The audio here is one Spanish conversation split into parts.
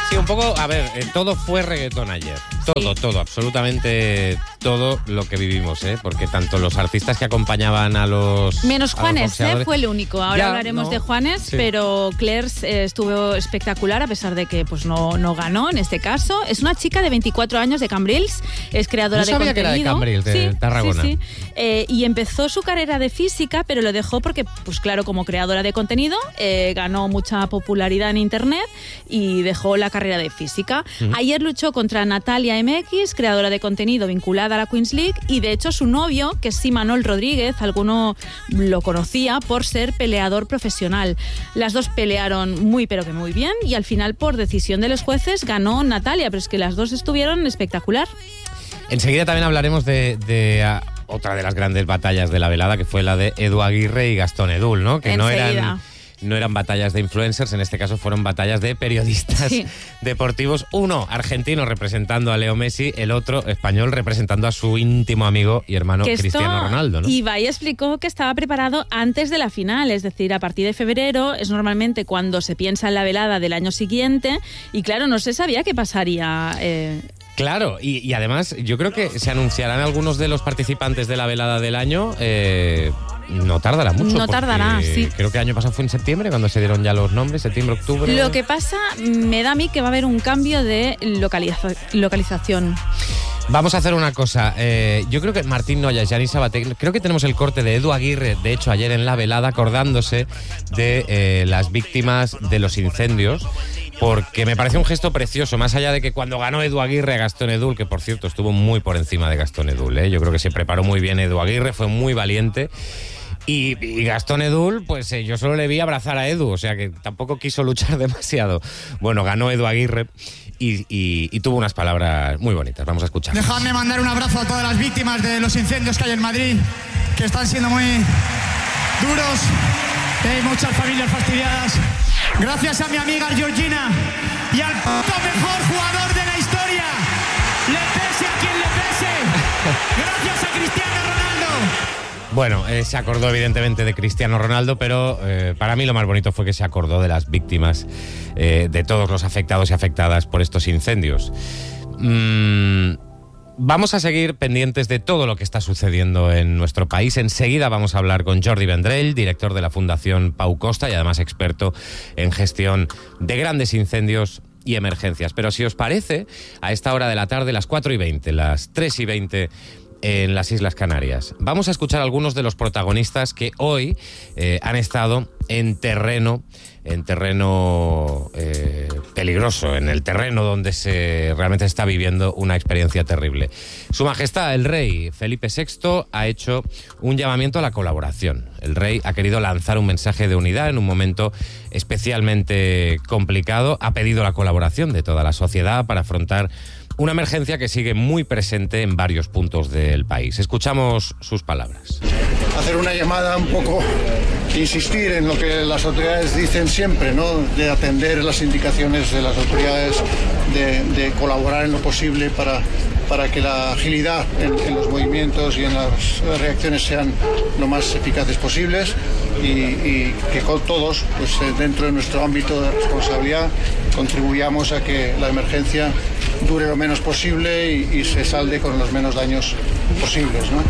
Sí, un poco, a ver, todo fue reggaetón ayer. Todo, absolutamente todo lo que vivimos, porque tanto los artistas que acompañaban a los... Menos Juanes, fue el único. Ahora hablaremos de Juanes, sí. Pero Claire estuvo espectacular a pesar de que pues no ganó en este caso. Es una chica de 24 años de Cambrils, es creadora de contenido. No sabía que era de Cambrils, de Tarragona. Sí. Y empezó su carrera de física, pero lo dejó porque, pues claro, como creadora de contenido, ganó mucha popularidad en internet y dejó la carrera de física. Ayer luchó contra Natalia MX, creadora de contenido vinculada a la Queens League, y de hecho su novio, que es Imanol Rodríguez, alguno lo conocía por ser peleador profesional. Las dos pelearon muy bien y al final, por decisión de los jueces, ganó Natalia, pero es que las dos estuvieron espectacular. Enseguida también hablaremos de otra de las grandes batallas de la velada, que fue la de Edu Aguirre y Gastón Edul, ¿no? Que no eran batallas de influencers, en este caso fueron batallas de periodistas deportivos. Uno argentino representando a Leo Messi, el otro español representando a su íntimo amigo y hermano Cristiano Ronaldo, ¿no? Ibai explicó que estaba preparado antes de la final, es decir, a partir de febrero es normalmente cuando se piensa en la velada del año siguiente, y claro, no se sabía qué pasaría. Claro, y además yo creo que se anunciarán algunos de los participantes de la velada del año. No tardará mucho. No tardará, sí. Creo que el año pasado fue en septiembre cuando se dieron ya los nombres, septiembre, octubre. Lo que pasa, me da a mí que va a haber un cambio de localización. Vamos a hacer una cosa. Yo creo que Martín Noya, Gianni Sabaté, creo que tenemos el corte de Edu Aguirre, de hecho ayer en la velada, acordándose de las víctimas de los incendios, porque me parece un gesto precioso, más allá de que cuando ganó Edu Aguirre a Gastón Edul, que por cierto estuvo muy por encima de Gastón Edul, yo creo que se preparó muy bien Edu Aguirre, fue muy valiente. Y Gastón Edul, pues yo solo le vi abrazar a Edu, o sea que tampoco quiso luchar demasiado. Bueno, ganó Edu Aguirre y tuvo unas palabras muy bonitas. Vamos a escuchar. Dejadme mandar un abrazo a todas las víctimas de los incendios que hay en Madrid, que están siendo muy duros, que hay muchas familias fastidiadas. Gracias a mi amiga Georgina y al mejor jugador de la historia, le pese a quien le pese. Gracias a Cristiano Ronaldo. Bueno, se acordó evidentemente de Cristiano Ronaldo, pero para mí lo más bonito fue que se acordó de las víctimas, de todos los afectados y afectadas por estos incendios. Vamos a seguir pendientes de todo lo que está sucediendo en nuestro país. Enseguida vamos a hablar con Jordi Vendrell, director de la Fundación Pau Costa y además experto en gestión de grandes incendios y emergencias. Pero si os parece, a esta hora de la tarde, las 4:20, las 3:20... en las Islas Canarias. Vamos a escuchar a algunos de los protagonistas que hoy han estado en terreno peligroso, en el terreno donde se realmente está viviendo una experiencia terrible. Su Majestad, el Rey Felipe VI, ha hecho un llamamiento a la colaboración. El Rey ha querido lanzar un mensaje de unidad en un momento especialmente complicado. Ha pedido la colaboración de toda la sociedad para afrontar una emergencia que sigue muy presente en varios puntos del país. Escuchamos sus palabras. Hacer una llamada un poco, insistir en lo que las autoridades dicen siempre, ¿no? De atender las indicaciones de las autoridades, de colaborar en lo posible para que la agilidad en los movimientos y en las reacciones sean lo más eficaces posibles y que con todos, pues dentro de nuestro ámbito de responsabilidad, contribuyamos a que la emergencia dure lo menos posible y se salde con los menos daños posibles, ¿no?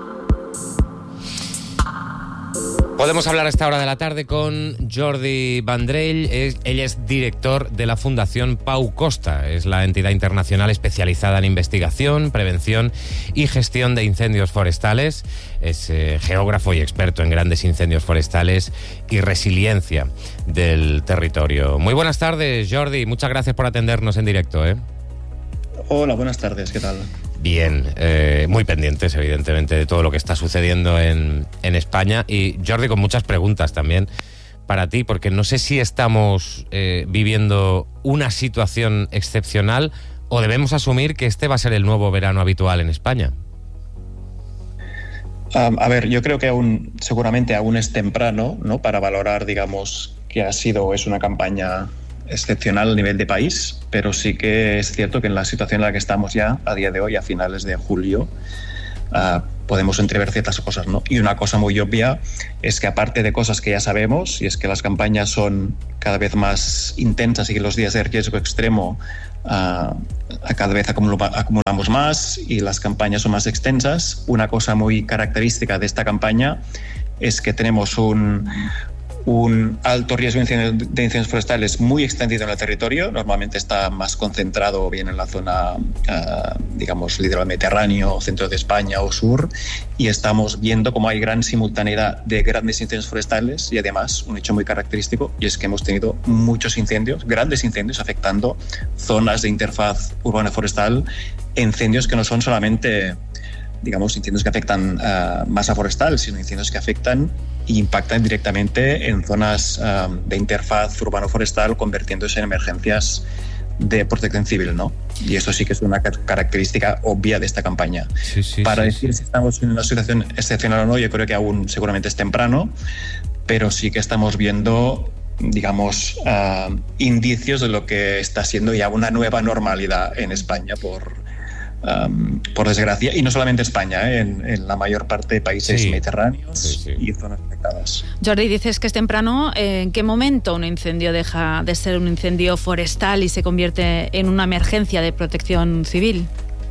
Podemos hablar a esta hora de la tarde con Jordi Vendrell. Ella es director de la Fundación Pau Costa. Es la entidad internacional especializada en investigación, prevención y gestión de incendios forestales. Es geógrafo y experto en grandes incendios forestales y resiliencia del territorio. Muy buenas tardes, Jordi. Muchas gracias por atendernos en directo, Hola, buenas tardes. ¿Qué tal? Bien, muy pendientes evidentemente de todo lo que está sucediendo en España y Jordi, con muchas preguntas también para ti, porque no sé si estamos viviendo una situación excepcional o debemos asumir que este va a ser el nuevo verano habitual en España. A ver, yo creo que seguramente aún es temprano, ¿no?, para valorar, digamos, que ha sido o es una campaña excepcional a nivel de país, pero sí que es cierto que en la situación en la que estamos ya a día de hoy, a finales de julio, podemos entrever ciertas cosas, ¿no? Y una cosa muy obvia es que, aparte de cosas que ya sabemos, y es que las campañas son cada vez más intensas y que los días de riesgo extremo cada vez acumulamos más y las campañas son más extensas, una cosa muy característica de esta campaña es que tenemos un alto riesgo de incendios forestales muy extendido en el territorio. Normalmente está más concentrado bien en la zona, digamos, litoral mediterráneo, centro de España o sur, y estamos viendo cómo hay gran simultaneidad de grandes incendios forestales y además un hecho muy característico, y es que hemos tenido muchos incendios, grandes incendios afectando zonas de interfaz urbano-forestal, incendios que no son solamente, digamos, incendios que afectan masa forestal, sino incendios que afectan e impactan directamente en zonas de interfaz urbano-forestal, convirtiéndose en emergencias de protección civil, ¿no? Y eso sí que es una característica obvia de esta campaña. Para decir si estamos en una situación excepcional o no, yo creo que aún seguramente es temprano, pero sí que estamos viendo, digamos, indicios de lo que está siendo ya una nueva normalidad en España, por desgracia, y no solamente España, en la mayor parte de países mediterráneos y zonas afectadas. Jordi, dices que es temprano. ¿En qué momento un incendio deja de ser un incendio forestal y se convierte en una emergencia de protección civil?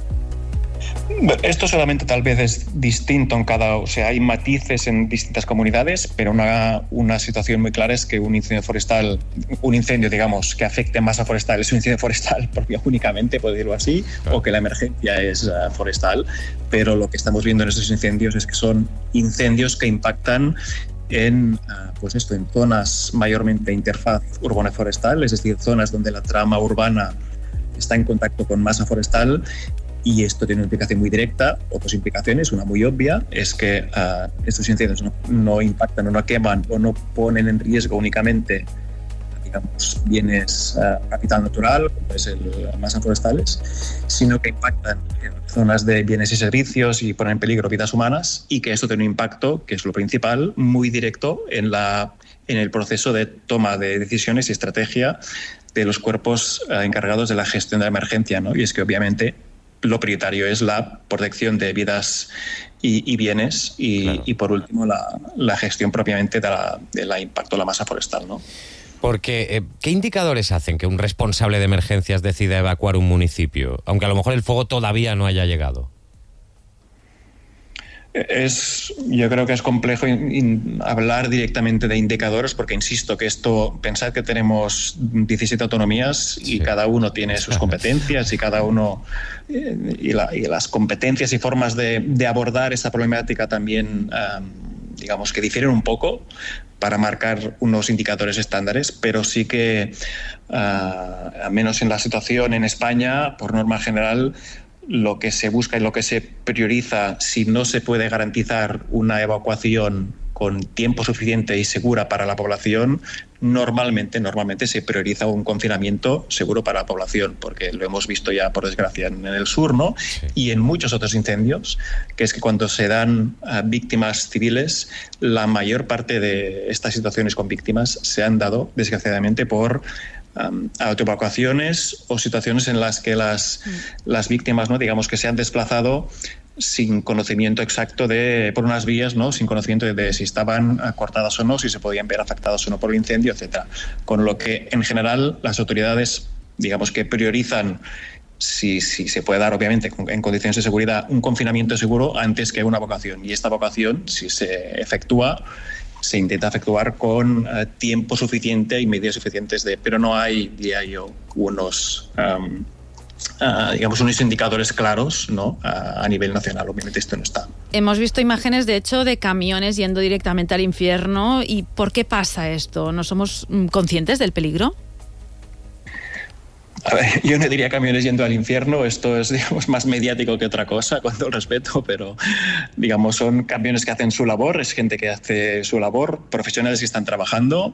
Esto solamente tal vez es distinto en o sea, hay matices en distintas comunidades, pero una situación muy clara es que un incendio, digamos, que afecte masa forestal es un incendio forestal propio únicamente, por decirlo así, o que la emergencia es forestal, pero lo que estamos viendo en estos incendios es que son incendios que impactan en zonas mayormente de interfaz urbano-forestal, es decir, zonas donde la trama urbana está en contacto con masa forestal. Y esto tiene una implicación muy directa, o dos implicaciones. Una muy obvia es que estos incendios no impactan o no queman o no ponen en riesgo únicamente, digamos, bienes capital natural, como es las masas forestales, sino que impactan en zonas de bienes y servicios y ponen en peligro vidas humanas, y que esto tiene un impacto, que es lo principal, muy directo en el proceso de toma de decisiones y estrategia de los cuerpos encargados de la gestión de la emergencia, ¿no? Y es que obviamente lo prioritario es la protección de vidas y bienes y por último la gestión propiamente de la impacto de la masa forestal, ¿no? Porque, ¿qué indicadores hacen que un responsable de emergencias decida evacuar un municipio, aunque a lo mejor el fuego todavía no haya llegado? Yo creo que es complejo hablar directamente de indicadores, porque insisto que pensad que tenemos 17 autonomías y cada uno tiene sus competencias y cada uno y las competencias y formas de abordar esa problemática también, digamos, que difieren un poco para marcar unos indicadores estándares, pero sí que, al menos en la situación en España, por norma general, lo que se busca y lo que se prioriza, si no se puede garantizar una evacuación con tiempo suficiente y segura para la población, normalmente se prioriza un confinamiento seguro para la población, porque lo hemos visto ya, por desgracia, en el sur, ¿no? Sí. Y en muchos otros incendios, que es que cuando se dan víctimas civiles, la mayor parte de estas situaciones con víctimas se han dado, desgraciadamente, por autoevacuaciones o situaciones en las que las víctimas, ¿no?, digamos, que se han desplazado sin conocimiento exacto por unas vías, ¿no?, sin conocimiento de si estaban cortadas o no, si se podían ver afectadas o no por el incendio, etcétera. Con lo que, en general, las autoridades, digamos, que priorizan, si se puede dar, obviamente, en condiciones de seguridad, un confinamiento seguro antes que una evacuación. Y esta evacuación, si se efectúa, se intenta efectuar con tiempo suficiente y medidas suficientes pero no hay, diría yo, unos indicadores claros, ¿no?, a nivel nacional. Obviamente esto no está. Hemos visto imágenes, de hecho, de camiones yendo directamente al infierno. ¿Y por qué pasa esto? ¿No somos conscientes del peligro? A ver, yo no diría camiones yendo al infierno, esto es, digamos, más mediático que otra cosa, con todo el respeto, pero, digamos, son camiones que hacen su labor, es gente que hace su labor, profesionales que están trabajando,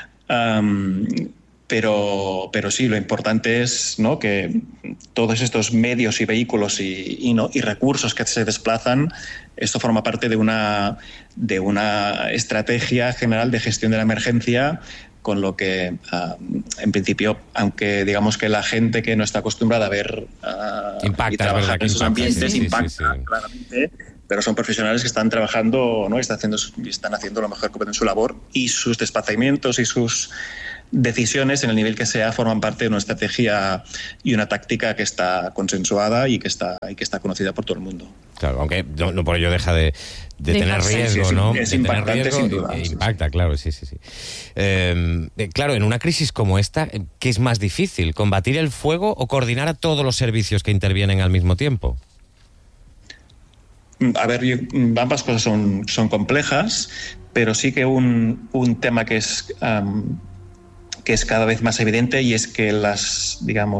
pero sí, lo importante es, ¿no?, que todos estos medios y vehículos y recursos que se desplazan, esto forma parte de una estrategia general de gestión de la emergencia, con lo que, en principio, aunque digamos que la gente que no está acostumbrada a ver y trabajar en esos ambientes, impacta claramente, pero son profesionales que están trabajando, ¿no? Están haciendo lo mejor que pueden su labor, y sus desplazamientos y sus decisiones, en el nivel que sea, forman parte de una estrategia y una táctica que está consensuada y que está conocida por todo el mundo. Claro, aunque no por ello deja de tener riesgo, sí, ¿no? Es de impactante, tener riesgo, sin duda. Impacta, claro, sí. Claro, en una crisis como esta, ¿qué es más difícil? ¿Combatir el fuego o coordinar a todos los servicios que intervienen al mismo tiempo? A ver, ambas cosas son complejas, pero sí que un tema que es cada vez más evidente, y es que los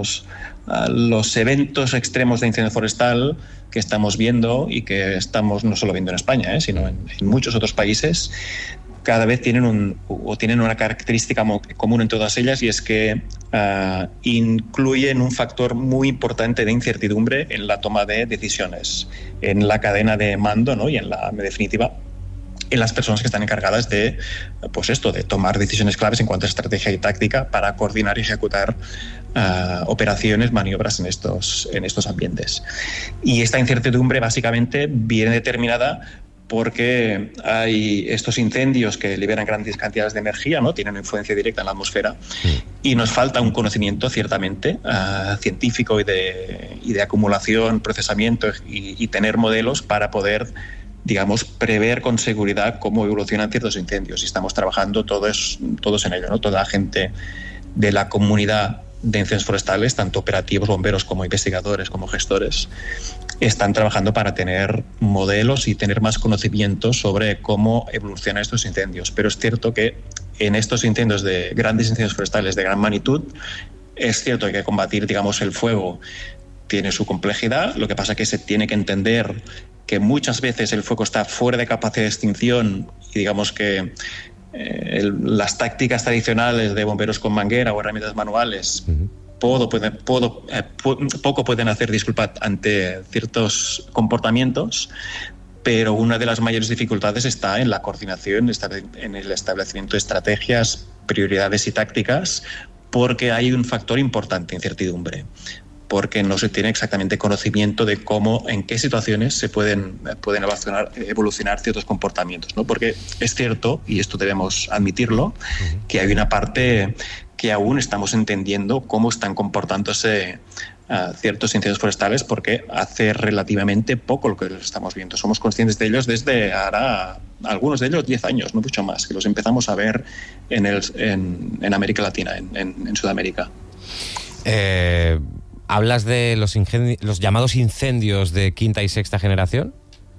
eventos extremos de incendio forestal que estamos viendo, y que estamos no solo viendo en España, sino en muchos otros países, cada vez tienen una característica común en todas ellas, y es que incluyen un factor muy importante de incertidumbre en la toma de decisiones, en la cadena de mando, ¿no? Y en definitiva, en las personas que están encargadas de tomar decisiones claves en cuanto a estrategia y táctica para coordinar y ejecutar operaciones, maniobras en estos ambientes. Y esta incertidumbre básicamente viene determinada porque hay estos incendios que liberan grandes cantidades de energía, ¿no? Tienen influencia directa en la atmósfera, y nos falta un conocimiento ciertamente científico y de acumulación, procesamiento y tener modelos para poder, digamos, prever con seguridad cómo evolucionan ciertos incendios, y estamos trabajando todos en ello, ¿no? Toda la gente de la comunidad de incendios forestales, tanto operativos, bomberos, como investigadores, como gestores, están trabajando para tener modelos y tener más conocimiento sobre cómo evolucionan estos incendios. Pero es cierto que en estos incendios grandes incendios forestales de gran magnitud, es cierto que combatir, digamos, el fuego tiene su complejidad. Lo que pasa es que se tiene que entender que muchas veces el fuego está fuera de capacidad de extinción, y digamos que las tácticas tradicionales de bomberos con manguera o herramientas manuales poco pueden hacer, ante ciertos comportamientos, pero una de las mayores dificultades está en la coordinación, en el establecimiento de estrategias, prioridades y tácticas, porque hay un factor importante, incertidumbre, porque no se tiene exactamente conocimiento de en qué situaciones se pueden evolucionar ciertos comportamientos, ¿no? Porque es cierto, y esto debemos admitirlo, que hay una parte que aún estamos entendiendo cómo están comportándose ciertos incendios forestales, porque hace relativamente poco lo que los estamos viendo. Somos conscientes de ellos desde ahora, algunos de ellos 10 años, no mucho más, que los empezamos a ver en América Latina, en Sudamérica. ¿Hablas de los llamados incendios de quinta y sexta generación?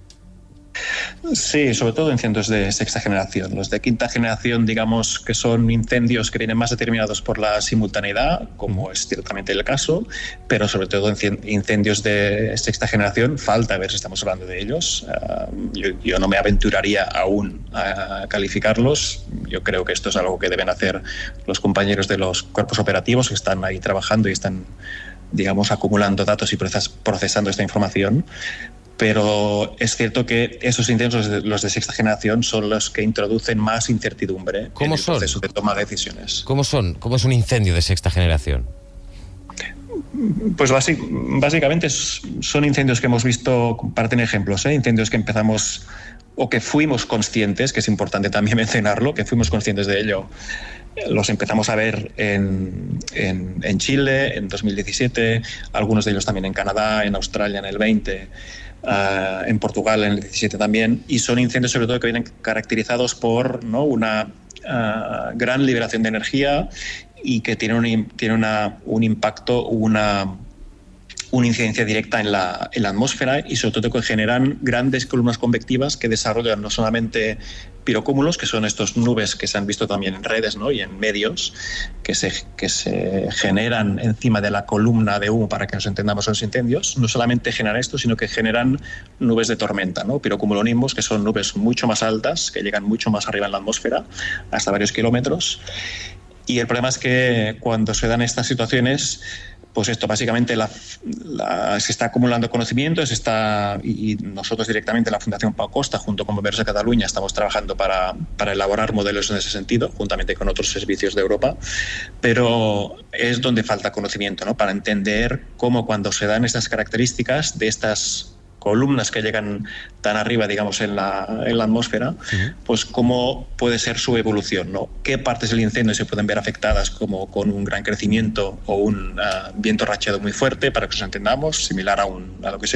Sí, sobre todo incendios de sexta generación. Los de quinta generación, digamos que son incendios que vienen más determinados por la simultaneidad, como es ciertamente el caso, pero sobre todo incendios de sexta generación, falta ver si estamos hablando de ellos. Yo no me aventuraría aún a calificarlos. Yo creo que esto es algo que deben hacer los compañeros de los cuerpos operativos, que están ahí trabajando y están, digamos, acumulando datos y procesando esta información. Pero es cierto que esos incendios, los de sexta generación, son los que introducen más incertidumbre en el proceso de toma de decisiones. ¿Cómo son? ¿Cómo es un incendio de sexta generación? Pues básicamente son incendios que hemos visto, para tener ejemplos, incendios que empezamos o que fuimos conscientes, que es importante también mencionarlo, que fuimos conscientes de ello. Los empezamos a ver en Chile en 2017, algunos de ellos también en Canadá, en Australia en el 20, en Portugal en el 17 también, y son incendios sobre todo que vienen caracterizados por, ¿no?, una gran liberación de energía, y que tienen un impacto, una incidencia directa en la atmósfera, y sobre todo que generan grandes columnas convectivas que desarrollan no solamente pirocúmulos, que son estas nubes que se han visto también en redes, ¿no?, y en medios, que se generan encima de la columna de humo, para que nos entendamos los incendios. No solamente generan esto, sino que generan nubes de tormenta, ¿no?, pirocumulonimbus, que son nubes mucho más altas, que llegan mucho más arriba en la atmósfera, hasta varios kilómetros. Y el problema es que cuando se dan estas situaciones, pues esto básicamente se está acumulando conocimiento, y nosotros directamente, la Fundación Pau Costa, junto con Bomberos de Cataluña, estamos trabajando para elaborar modelos en ese sentido, juntamente con otros servicios de Europa, pero es donde falta conocimiento, ¿no?, para entender cómo, cuando se dan estas características de estas columnas que llegan tan arriba, digamos, en la atmósfera, pues cómo puede ser su evolución, ¿no? ¿Qué partes del incendio se pueden ver afectadas como con un gran crecimiento o un viento racheado muy fuerte, para que nos entendamos, similar a lo que sería